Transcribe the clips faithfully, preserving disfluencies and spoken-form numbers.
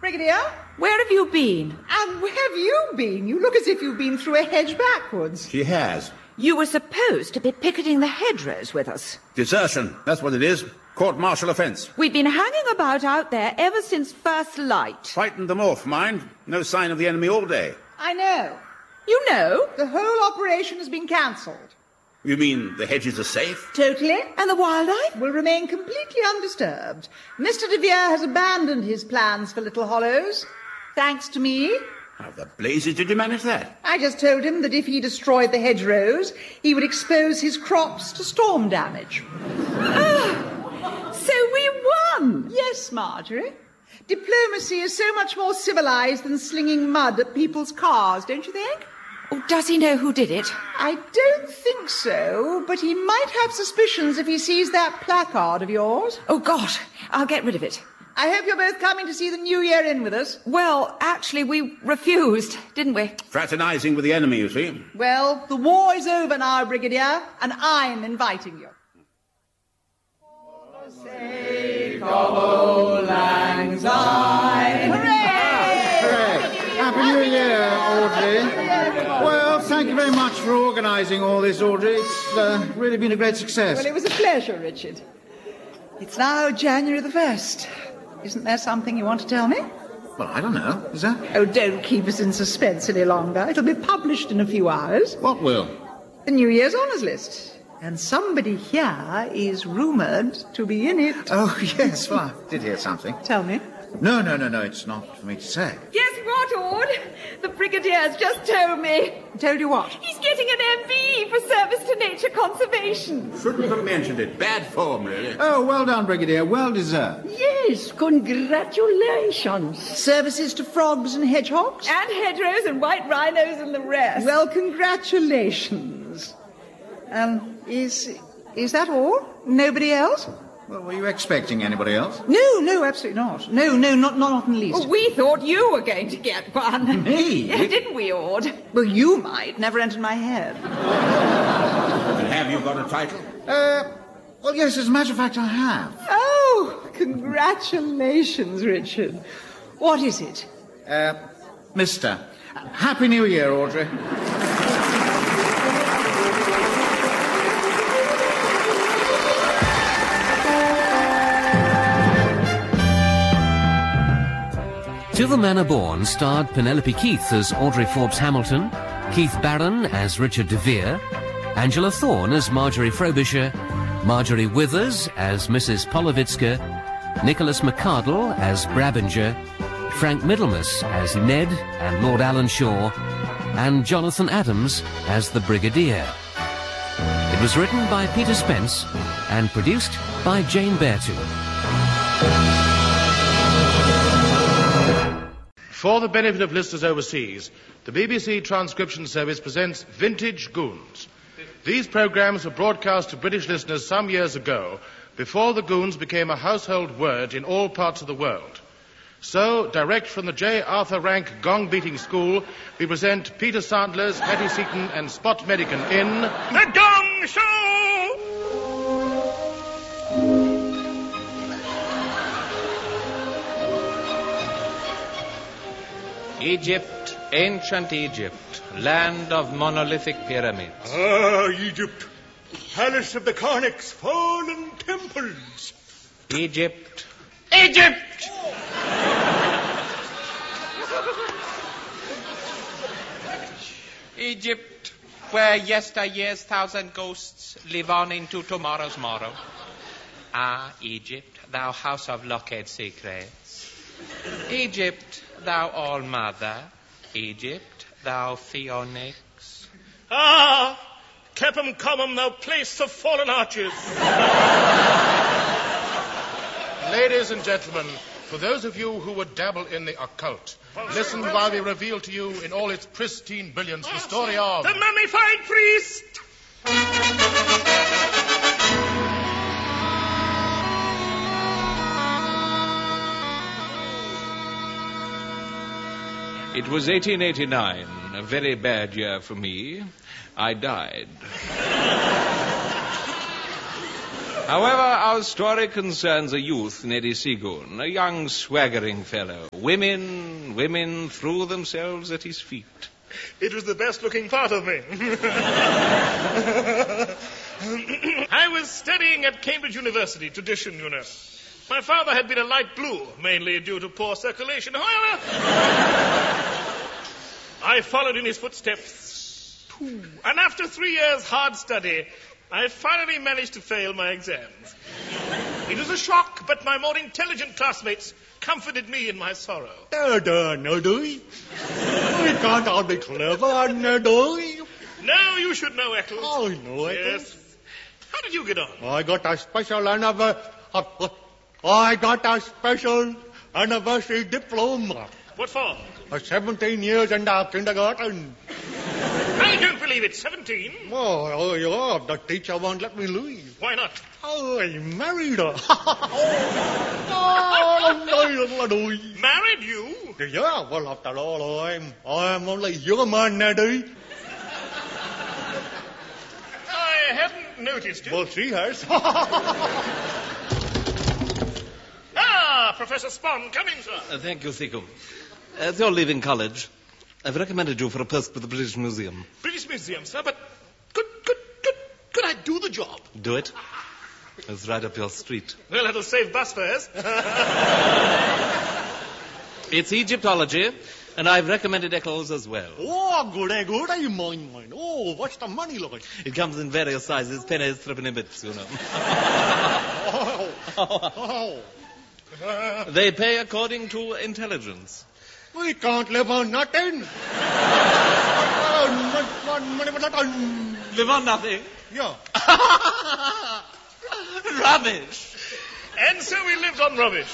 Brigadier? Where have you been? And where have you been? You look as if you've been through a hedge backwards. She has. You were supposed to be picketing the hedgerows with us. Desertion, that's what it is. Court-martial offence. We've been hanging about out there ever since first light. Frightened them off, mind. No sign of the enemy all day. I know. You know? The whole operation has been cancelled. You mean the hedges are safe? Totally. And the wildlife? Will remain completely undisturbed. Mister De Vere has abandoned his plans for Little Hollows. Thanks to me. How the blazes did you manage that? I just told him that if he destroyed the hedgerows, he would expose his crops to storm damage. Oh, so we won! Yes, Marjorie. Diplomacy is so much more civilized than slinging mud at people's cars, don't you think? Oh, does he know who did it? I don't think so, but he might have suspicions if he sees that placard of yours. Oh, gosh, I'll get rid of it. I hope you're both coming to see the New Year in with us. Well, actually, we refused, didn't we? Fraternising with the enemy, you see. Well, the war is over now, Brigadier, and I'm inviting you. For the sake of Auld Lang Syne. Hooray! Hooray! Happy New Year, Audrey. Well, thank you very much for organising all this, Audrey. It's uh, really been a great success. Well, it was a pleasure, Richard. It's now January the first. Isn't there something you want to tell me? Well, I don't know. Is there? Oh, don't keep us in suspense any longer. It'll be published in a few hours. What will? The New Year's honours list. And somebody here is rumoured to be in it. Oh, yes. Well, I did hear something. Tell me. No, no, no, no. It's not for me to say. Yes, what, Ord? The Brigadier's just told me. Told you what? He's getting an M B for service to nature conservation. Shouldn't have mentioned it. Bad form, really. Oh, well done, Brigadier. Well deserved. Yes, congratulations. Services to frogs and hedgehogs? And hedgerows and white rhinos and the rest. Well, congratulations. Um, is, is that all? Nobody else? Well, were you expecting anybody else? No, no, absolutely not. No, no, not, not in the least. Well, we thought you were going to get one. Me? Yeah, didn't we, Ord? Well, you might. Never entered my head. And have you got a title? Uh, well, yes, as a matter of fact, I have. Oh, congratulations, Richard. What is it? Uh, Mister Happy New Year, Audrey. To the Manor Born starred Penelope Keith as Audrey Forbes Hamilton, Keith Barron as Richard De Vere, Angela Thorne as Marjorie Frobisher, Marjorie Withers as Missus Polovitska, Nicholas McCardle as Brabinger, Frank Middlemas as Ned and Lord Alan Shaw, and Jonathan Adams as the Brigadier. It was written by Peter Spence and produced by Jane Bearton. For the benefit of listeners overseas, the B B C Transcription Service presents Vintage Goons. These programmes were broadcast to British listeners some years ago, before the Goons became a household word in all parts of the world. So, direct from the J. Arthur Rank gong-beating school, we present Peter Sandler's, Hattie Seaton and Spot Medican in... The Gong Show! Egypt, ancient Egypt, land of monolithic pyramids. Ah, Egypt, palace of the Karnak's fallen temples. Egypt. Egypt! Egypt, where yesteryear's thousand ghosts live on into tomorrow's morrow. Ah, Egypt, thou house of lockhead secrets. Egypt, thou all-mother. Egypt, thou Phoenix. Ah, Clapham Common, thou place of fallen arches. Ladies and gentlemen, for those of you who would dabble in the occult, listen while we reveal to you in all its pristine brilliance the story of... The Mummified Priest! It was eighteen eighty-nine, a very bad year for me. I died. However, our story concerns a youth, Neddy Seagoon, a young swaggering fellow. Women, women threw themselves at his feet. It was the best-looking part of me. I was studying at Cambridge University, tradition, you know. My father had been a light blue, mainly due to poor circulation. However, I followed in his footsteps. And after three years' hard study, I finally managed to fail my exams. It was a shock, but my more intelligent classmates comforted me in my sorrow. There, Neddy. We can't all be clever, Neddy. Now you should know, Eccles. Oh, I know, Eccles. Yes. How did you get on? I got a special anniversary. I got a special anniversary diploma. What for? Uh, Seventeen years in the kindergarten. I don't believe it. Seventeen? Oh, oh, yeah. The teacher won't let me leave. Why not? Oh, I married her. oh, Married you? Yeah, well, after all, I'm, I'm only human, Neddy. I hadn't noticed it. Well, she has. Ah, Professor Spon, come in, sir. Uh, thank you, Seagoon. As you're leaving college, I've recommended you for a post with the British Museum. British Museum, sir, but could, could, could, could I do the job? Do it. It's right up your street. Well, that'll save bus fares. It's Egyptology, and I've recommended Eccles as well. Oh, good, eh, good. You mind, mind. Oh, what's the money like? It comes in various sizes, pennies, threepenny bits, you know. oh, oh. They pay according to intelligence. We can't live on nothing. Live on nothing? Yeah. Rubbish. And so we lived on rubbish.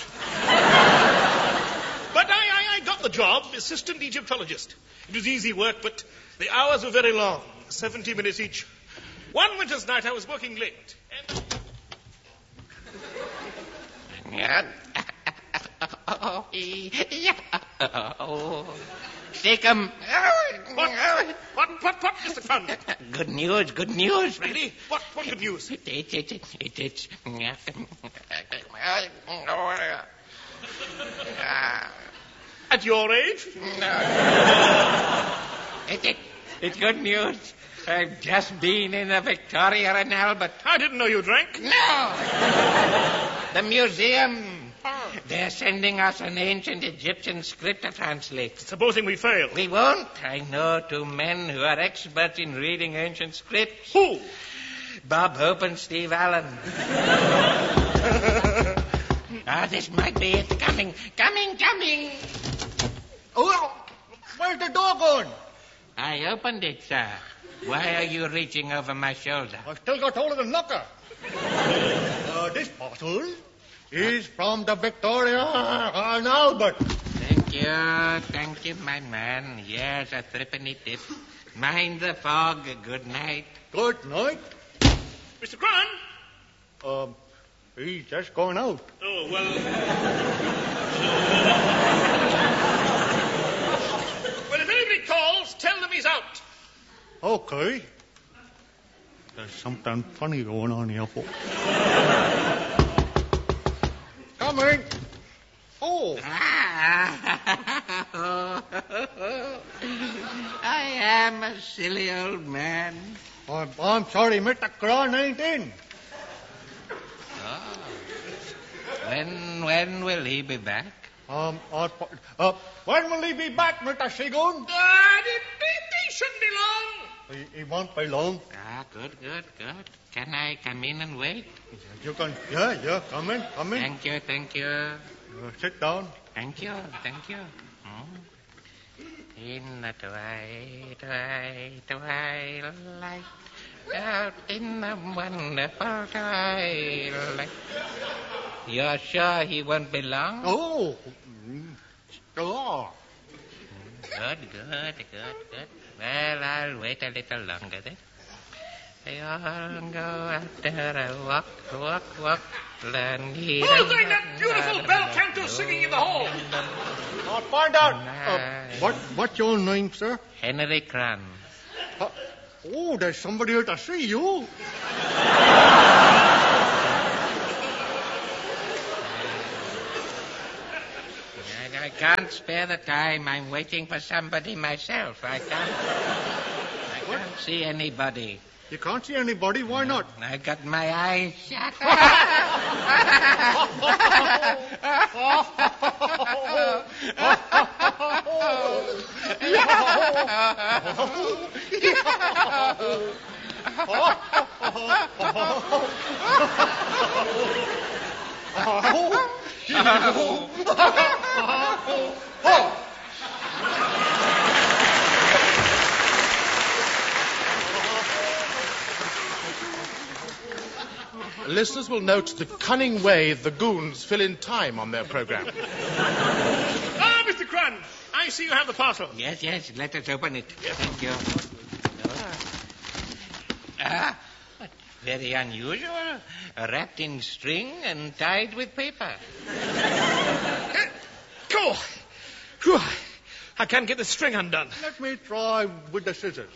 But I, I, I got the job, assistant Egyptologist. It was easy work, but the hours were very long, seventy minutes each. One winter's night I was working late. And... Oh, take 'em. What? What, what, what, Mister Fun? Good news, good news. Really? What, what good news? It, it, it, it, it's... At your age? it, it, it's good news. I've just been in the Victoria and Albert. I didn't know you drank. No. The museum. They're sending us an ancient Egyptian script to translate. Supposing we fail? We won't. I know two men who are experts in reading ancient scripts. Who? Bob Hope and Steve Allen. Ah, this might be it. Coming, coming, coming. Oh, where's the door going? I opened it, sir. Why are you reaching over my shoulder? I still got hold of the knocker. uh, this parcel is from the Victoria and Albert. Thank you, thank you, my man. Yes, a threepenny tip. Mind the fog. Good night. Good night. Mister Cron? Um, he's just going out. Oh, well... well, if anybody calls, tell them he's out. Okay. There's something funny going on here, folks. Coming. Oh. I am a silly old man. I'm, I'm sorry, Mister Cron ain't in. Oh. When, when will he be back? Um, uh, uh, when will he be back, Mister Seagoon? Ah, he, he shouldn't be long. He, he won't be long. Ah, good, good, good. Can I come in and wait? You can, yeah, yeah, come in, come in. Thank you, thank you. Uh, sit down. Thank you, thank you. Hmm. In the twilight, twilight, twilight, out in the wonderful twilight. You're sure he won't be long? Oh, sure. Good, good, good, good. Well, I'll wait a little longer then. They all go after a walk, walk, walk. Who's doing that beautiful bel canto singing in the hall? I'll find out. Uh, what, what's your name, sir? Henry Cron. Uh, oh, there's somebody here to see you. can't spare the time. I'm waiting for somebody myself. I can't... I can't see anybody. You can't see anybody? Why not? I got my eyes shut. Listeners will note the cunning way the goons fill in time on their program. Ah, Mister Crun, I see you have the parcel. Yes, yes, let us open it. Thank you. Ah, but very unusual. Wrapped in string and tied with paper. Cool. Whew. I can't get the string undone. Let me try with the scissors.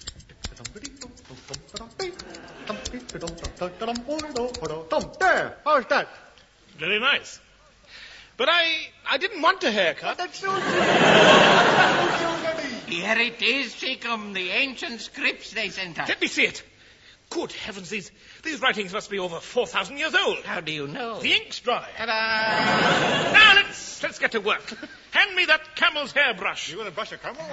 There, how's that? Very nice. But I I didn't want a haircut. That's so Here it is, Seacombe, the ancient scripts they sent us. Let me see it. Good heavens, these, these writings must be over four thousand years old. How do you know? The ink's dry. Ta-da! Now, let's, let's get to work. Hand me that camel's hairbrush. You want to brush a camel?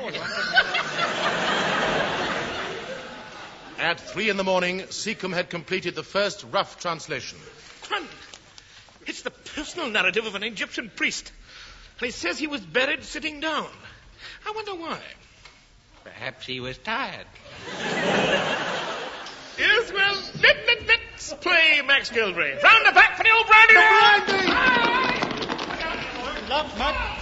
At three in the morning, Seacombe had completed the first rough translation. Crun, it's the personal narrative of an Egyptian priest. And he says he was buried sitting down. I wonder why. Perhaps he was tired. Yes, well, let, let, let's play Max Gilderay. Round the back for the old brandy! Love, Max.